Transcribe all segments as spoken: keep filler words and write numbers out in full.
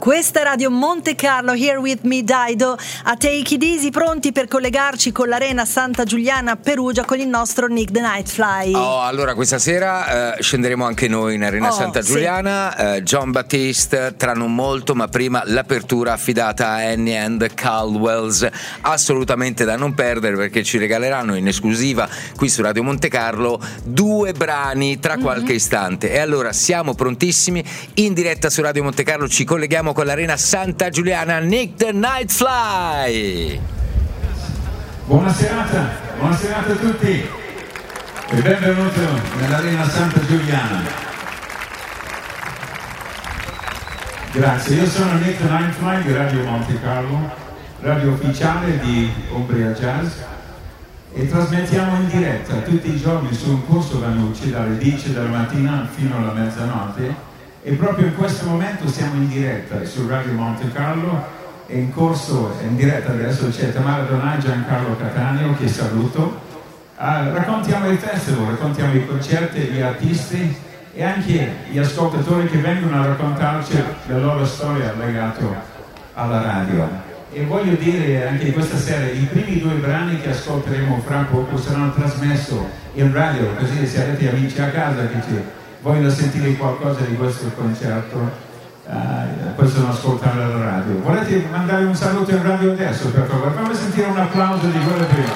Questa è Radio Monte Carlo, Here With Me Daido, a Take It Easy, pronti per collegarci con l'Arena Santa Giuliana a Perugia con il nostro Nick the Nightfly. Oh, allora questa sera eh, scenderemo anche noi in Arena oh, Santa Giuliana, sì. eh, John Baptiste tra non molto, ma prima l'apertura affidata a Annie and Caldwells, assolutamente da non perdere, perché ci regaleranno in esclusiva qui su Radio Monte Carlo due brani tra mm-hmm. qualche istante. E allora siamo prontissimi, in diretta su Radio Monte Carlo ci colleghiamo con l'Arena Santa Giuliana. Nick the Nightfly. Buona serata, buona serata a tutti e benvenuto nell'Arena Santa Giuliana. Grazie, io sono Nick the Nightfly di Radio Monte Carlo, radio ufficiale di Umbria Jazz, e trasmettiamo in diretta tutti i giorni su un corso Vanucci dalle dieci della mattina fino alla mezzanotte. E proprio in questo momento siamo in diretta su Radio Monte Carlo, e in corso, in diretta adesso c'è Tamara Donai e Giancarlo Cattaneo, che saluto. Uh, raccontiamo il festival, raccontiamo i concerti, gli artisti e anche gli ascoltatori che vengono a raccontarci la loro storia legata alla radio. E voglio dire anche questa sera, i primi due brani che ascolteremo fra poco saranno trasmessi in radio, così se avete amici a casa che ci vogliono sentire qualcosa di questo concerto, uh, possono ascoltare alla radio. Volete mandare un saluto in radio adesso, per favore? Fammi sentire un applauso di quello prima.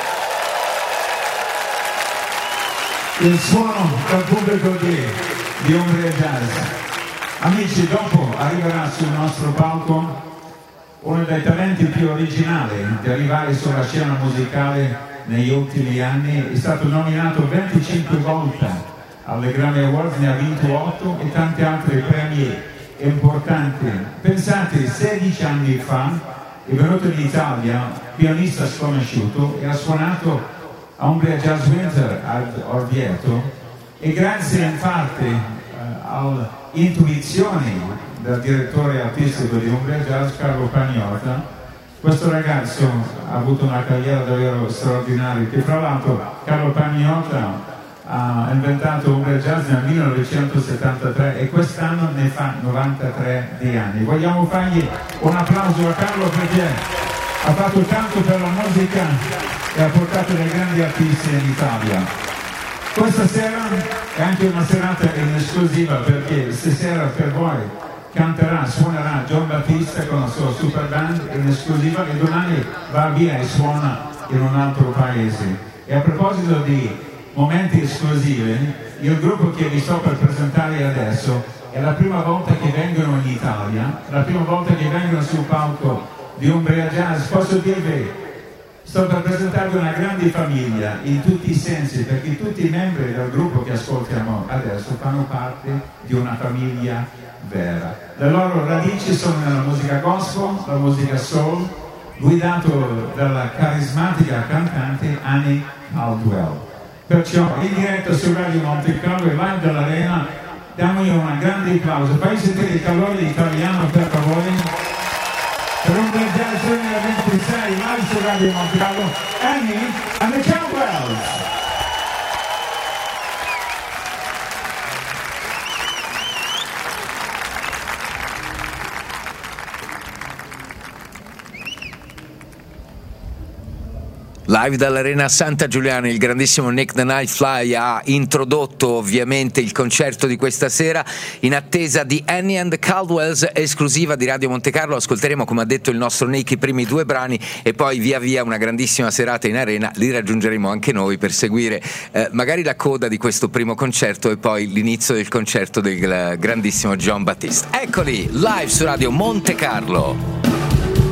Il suono dal pubblico di, di Umbria Jazz. Amici, dopo arriverà sul nostro palco uno dei talenti più originali di arrivare sulla scena musicale negli ultimi anni. È stato nominato venticinque volte alle Grammy Awards, ne ha vinto otto e tanti altri premi importanti. Pensate, sedici anni fa è venuto in Italia, pianista sconosciuto, e ha suonato a Umbria Jazz Winter ad Orvieto, e grazie infatti eh, alle intuizioni del direttore artistico di Umbria Jazz, Carlo Pagnotta, questo ragazzo ha avuto una carriera davvero straordinaria, che fra l'altro Carlo Pagnotta ha inventato Umbria Jazz nel millenovecentosettantatré e quest'anno ne fa novantatré di anni. Vogliamo fargli un applauso a Carlo, perché ha fatto tanto per la musica e ha portato dei grandi artisti in Italia. Questa sera è anche una serata in esclusiva, perché stasera per voi canterà, suonerà John Baptiste con la sua super band in esclusiva, e domani va via e suona in un altro paese. E a proposito di momenti esclusivi, il gruppo che vi sto per presentare adesso è la prima volta che vengono in Italia, la prima volta che vengono sul palco di Umbria Jazz. Posso dirvi, sto per presentarvi una grande famiglia in tutti i sensi, perché tutti i membri del gruppo che ascoltiamo adesso fanno parte di una famiglia vera. Le loro radici sono nella musica gospel, la musica soul, guidato dalla carismatica cantante Annie Caldwell. Perciò in diretta su Radio Monte Carlo e live dall'Arena, diamogli un grande applauso. Fai sentire il calore italiano, per favore, per un bel jazz duemilaventisei live su Radio Monte Carlo, Annie and the Caldwells. Live dall'Arena Santa Giuliana, il grandissimo Nick the Nightfly ha introdotto ovviamente il concerto di questa sera. In attesa di Annie and the Caldwells, esclusiva di Radio Monte Carlo, ascolteremo, come ha detto il nostro Nick, i primi due brani, e poi via via una grandissima serata in arena. Li raggiungeremo anche noi per seguire eh, magari la coda di questo primo concerto e poi l'inizio del concerto del grandissimo John Baptiste. Eccoli, live su Radio Monte Carlo.